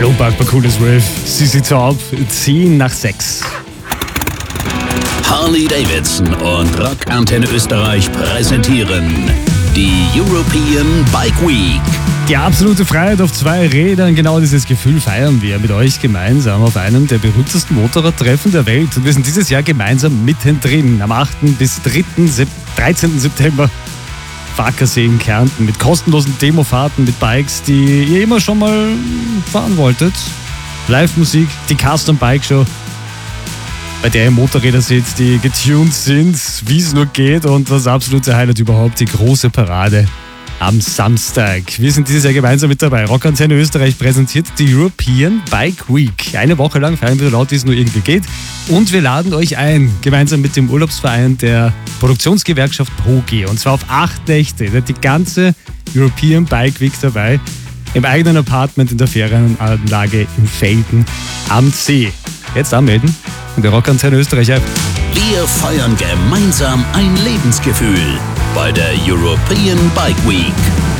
Hallo, packbar cooles Riff. CC Top, 10 nach 6. Harley Davidson und Rockantenne Österreich präsentieren die European Bike Week. Die absolute Freiheit auf 2 Rädern, genau dieses Gefühl feiern wir mit euch gemeinsam auf einem der berühmtesten Motorradtreffen der Welt. Und wir sind dieses Jahr gemeinsam mittendrin, am 8. bis 13. September. Fackersee in Kärnten mit kostenlosen Demofahrten mit Bikes, die ihr immer schon mal fahren wolltet. Live-Musik, die Custom Bike Show, bei der ihr Motorräder seht, die getuned sind, wie es nur geht, und das absolute Highlight überhaupt, die große Parade am Samstag. Wir sind dieses Jahr gemeinsam mit dabei. Rockantenne Österreich präsentiert die European Bike Week. Eine Woche lang feiern wir so laut, wie es nur irgendwie geht. Und wir laden euch ein, gemeinsam mit dem Urlaubsverein der Produktionsgewerkschaft POGI. Und zwar auf 8 Nächte. Ihr seid die ganze European Bike Week dabei. Im eigenen Apartment in der Ferienanlage in Felden am See. Jetzt anmelden und der Rockantenne Österreich App. Wir feiern gemeinsam ein Lebensgefühl bei der European Bike Week.